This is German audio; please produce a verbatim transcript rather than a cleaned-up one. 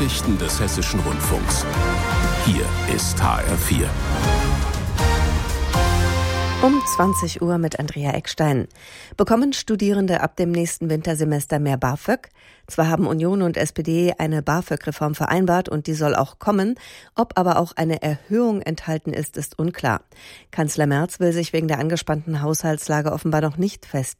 Nachrichten des Hessischen Rundfunks. Hier ist H R vier. Um zwanzig Uhr mit Andrea Eckstein. Bekommen Studierende ab dem nächsten Wintersemester mehr BAföG? Zwar haben Union und S P D eine BAföG-Reform vereinbart und die soll auch kommen. Ob aber auch eine Erhöhung enthalten ist, ist unklar. Kanzler Merz will sich wegen der angespannten Haushaltslage offenbar noch nicht festlegen.